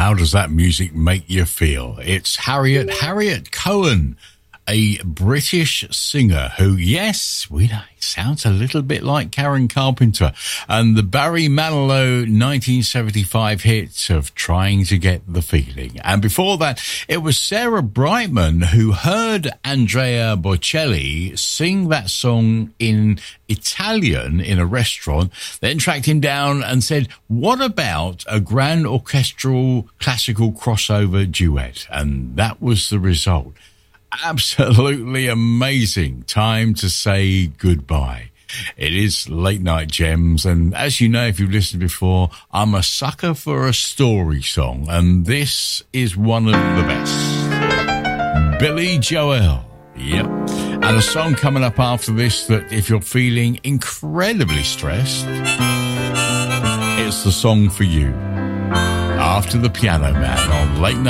how does that music make you feel? It's Harriet Cohen, a British singer who, yes, we know, sounds a little bit like Karen Carpenter, and the Barry Manilow 1975 hits of Trying to Get the Feeling. And before that, it was Sarah Brightman who heard Andrea Bocelli sing that song in Italian in a restaurant, then tracked him down and said, what about a grand orchestral classical crossover duet? And that was the result. Absolutely amazing. Time to say goodbye. It is Late Night Gems, and as you know, if you've listened before, I'm a sucker for a story song, and this is one of the best. Billy Joel. Yep. And a song coming up after this that if you're feeling incredibly stressed, it's the song for you. After the Piano Man on Late Night